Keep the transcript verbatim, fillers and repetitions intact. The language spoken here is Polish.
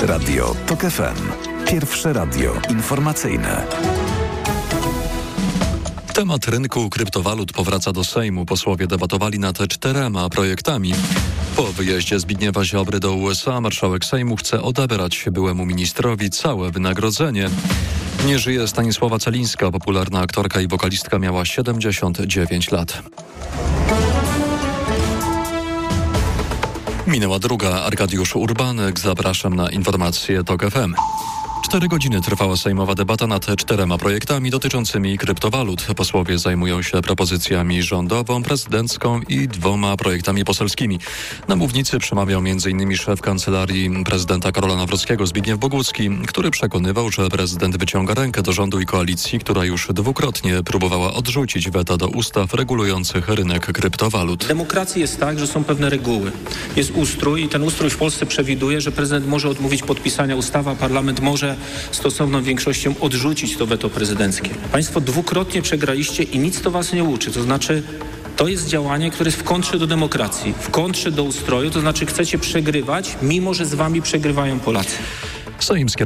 Radio TOK F M. Pierwsze radio informacyjne. Temat rynku kryptowalut powraca do Sejmu. Posłowie debatowali nad czterema projektami. Po wyjeździe Zbigniewa Ziobry do U S A marszałek Sejmu chce odebrać byłemu ministrowi całe wynagrodzenie. Nie żyje Stanisława Celińska. Popularna aktorka i wokalistka miała siedemdziesiąt dziewięć lat. Minęła druga. Arkadiusz Urbanek. Zapraszam na informacje TOK F M. Cztery godziny trwała sejmowa debata nad czterema projektami dotyczącymi kryptowalut. Posłowie zajmują się propozycjami rządową, prezydencką i dwoma projektami poselskimi. Na mównicy przemawiał między innymi szef kancelarii prezydenta Karola Nawrockiego Zbigniew Bogucki, który przekonywał, że prezydent wyciąga rękę do rządu i koalicji, która już dwukrotnie próbowała odrzucić weto do ustaw regulujących rynek kryptowalut. W demokracji jest tak, że są pewne reguły. Jest ustrój i ten ustrój w Polsce przewiduje, że prezydent może odmówić podpisania ustawy, a parlament może stosowną większością odrzucić to weto prezydenckie. Państwo dwukrotnie przegraliście i nic to was nie uczy. To znaczy, to jest działanie, które jest w kontrze do demokracji, w kontrze do ustroju, to znaczy chcecie przegrywać, mimo że z wami przegrywają Polacy. Sejm